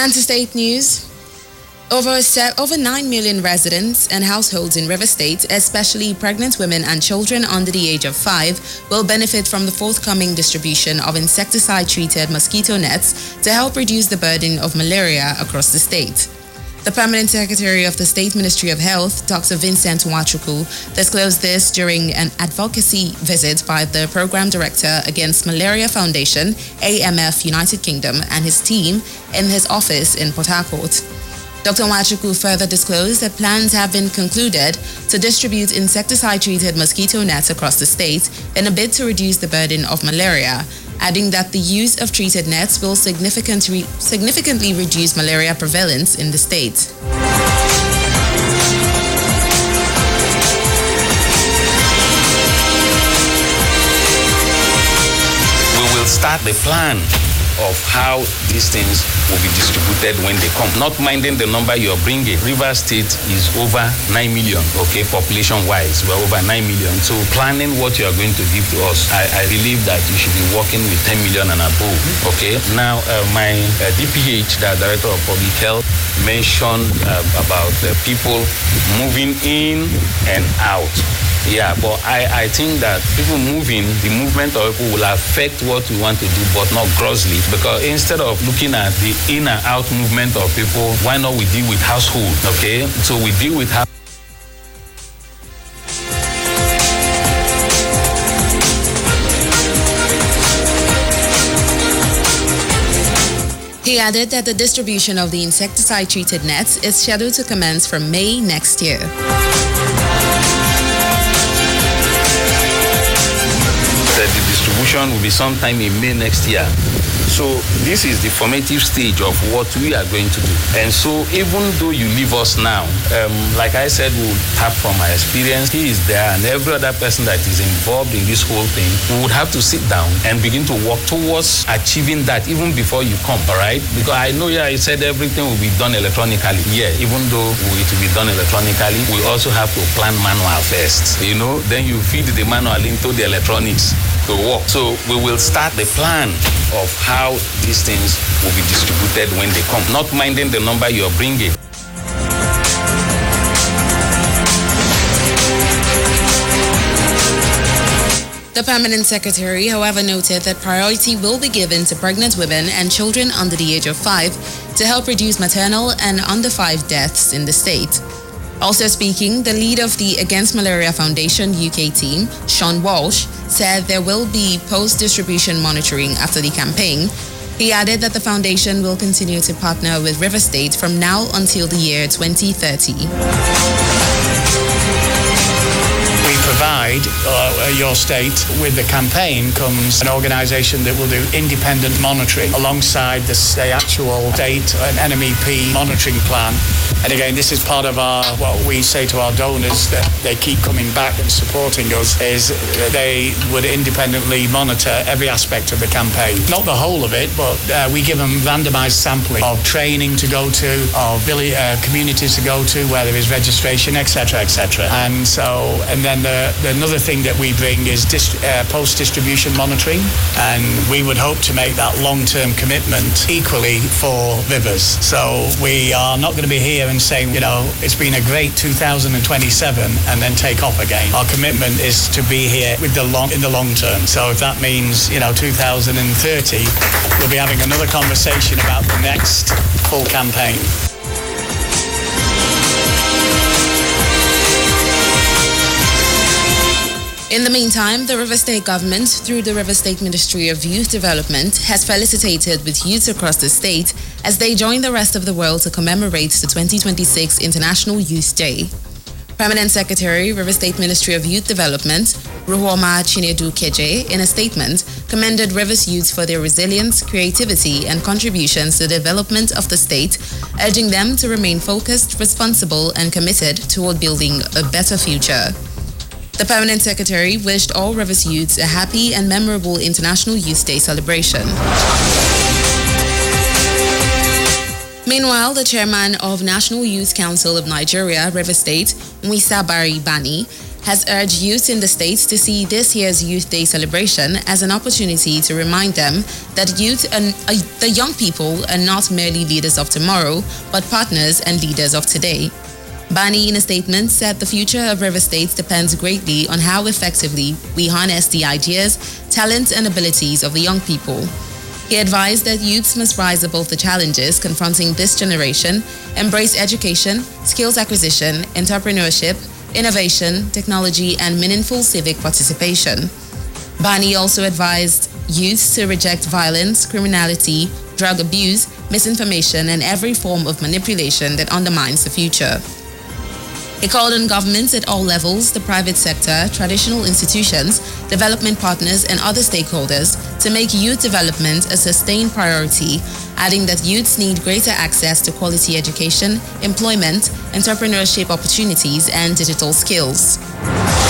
And to state news, over 9 million residents and households in Rivers State, especially pregnant women and children under the age of 5, will benefit from the forthcoming distribution of insecticide-treated mosquito nets to help reduce the burden of malaria across the state. The Permanent Secretary of the State Ministry of Health, Dr. Vincent Nwachukwu, disclosed this during an advocacy visit by the Program Director Against Malaria Foundation, AMF United Kingdom, and his team in his office in Port Harcourt. Dr. Nwachukwu further disclosed that plans have been concluded to distribute insecticide-treated mosquito nets across the state in a bid to reduce the burden of malaria, adding that the use of treated nets will significantly reduce malaria prevalence in the state. We will start the plan of how these things will be distributed when they come. Not minding the number you're bringing. Rivers State is over 9 million, okay, population-wise. We're over 9 million. So planning what you are going to give to us, I believe that you should be working with 10 million and above, okay? Now, my DPH, the Director of Public Health, mentioned about people moving in and out. Yeah, but I think that people moving, the movement of people will affect what we want to do, but not grossly. Because instead of looking at the in and out movement of people, why not we deal with household, okay? So we deal with household. He added that the distribution of the insecticide-treated nets is scheduled to commence from May next year. The distribution will be sometime in May next year. So this is the formative stage of what we are going to do. And so even though you leave us now, like I said, we'll tap from my experience. He is there, and every other person that is involved in this whole thing, we would have to sit down and begin to work towards achieving that even before you come, all right? Because I know, I said everything will be done electronically. Yeah, even though it will be done electronically, we also have to plan manual first. Then you feed the manual into the electronics to work. So we will start the plan of how these things will be distributed when they come, not minding the number you're bringing. The Permanent Secretary, however, noted that priority will be given to pregnant women and children under the age of 5 to help reduce maternal and under 5 deaths in the state. Also speaking, the lead of the Against Malaria Foundation UK team, Sean Walsh, said there will be post-distribution monitoring after the campaign. He added that the foundation will continue to partner with Rivers State from now until the year 2030. Provide your state with the campaign comes an organisation that will do independent monitoring alongside the actual state and NMEP monitoring plan. And again, this is part of what we say to our donors, that they keep coming back and supporting us, is they would independently monitor every aspect of the campaign. Not the whole of it, but we give them randomised sampling of training to go to, of communities to go to where there is registration, etc., etc. And then another thing that we bring is post-distribution monitoring, and we would hope to make that long-term commitment equally for Rivers. So we are not going to be here and saying, it's been a great 2027 and then take off again. Our commitment is to be here in the long term. So if that means, 2030, we'll be having another conversation about the next full campaign. In the meantime, the Rivers State government, through the Rivers State Ministry of Youth Development, has felicitated with youths across the state as they join the rest of the world to commemorate the 2026 International Youth Day. Permanent Secretary, Rivers State Ministry of Youth Development, Ruhoma Chinedu Keje, in a statement, commended Rivers youths for their resilience, creativity, and contributions to the development of the state, urging them to remain focused, responsible, and committed toward building a better future. The Permanent Secretary wished all Rivers youths a happy and memorable International Youth Day celebration. Meanwhile, the chairman of National Youth Council of Nigeria, Rivers State, Mwisa Bari Bani, has urged youth in the states to see this year's Youth Day celebration as an opportunity to remind them that youth and the young people are not merely leaders of tomorrow, but partners and leaders of today. Bani, in a statement, said the future of River State depends greatly on how effectively we harness the ideas, talents, and abilities of the young people. He advised that youths must rise above the challenges confronting this generation, embrace education, skills acquisition, entrepreneurship, innovation, technology, and meaningful civic participation. Bani also advised youths to reject violence, criminality, drug abuse, misinformation, and every form of manipulation that undermines the future. He called on governments at all levels, the private sector, traditional institutions, development partners, and other stakeholders to make youth development a sustained priority, adding that youths need greater access to quality education, employment, entrepreneurship opportunities, and digital skills.